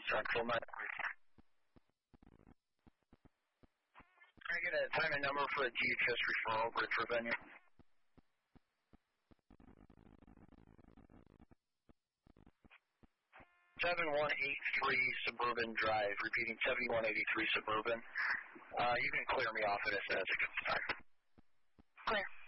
Central 9. Can I get a time and number for a DHS referral, Bridgeford venue? 7183 Suburban Drive, repeating 7183 Suburban. You can clear me off in a second. Clear.